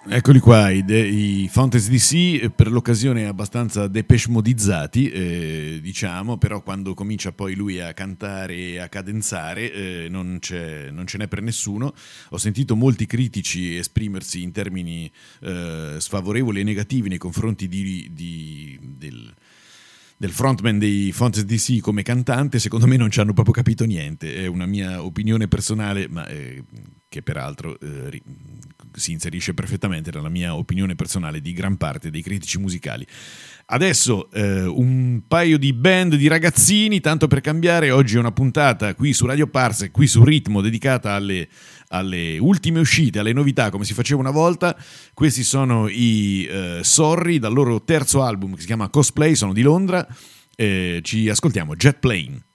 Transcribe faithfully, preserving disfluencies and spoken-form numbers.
Eccoli qua, i, de, i Fountains D C, per l'occasione abbastanza Depeche Modizzati, eh, diciamo, però quando comincia poi lui a cantare e a cadenzare eh, non, c'è, non ce n'è per nessuno. Ho sentito molti critici esprimersi in termini eh, sfavorevoli e negativi nei confronti di, di, del... del frontman dei Fountains D C come cantante. Secondo me non ci hanno proprio capito niente, è una mia opinione personale, ma eh, che peraltro eh, ri- si inserisce perfettamente nella mia opinione personale di gran parte dei critici musicali. Adesso eh, un paio di band di ragazzini, tanto per cambiare. Oggi è una puntata qui su Radio Parsec, qui su Ritmo, dedicata alle, alle ultime uscite, alle novità, come si faceva una volta. Questi sono i eh, Sorry, dal loro terzo album che si chiama Cosplay, sono di Londra. Eh, ci ascoltiamo Jet Plane.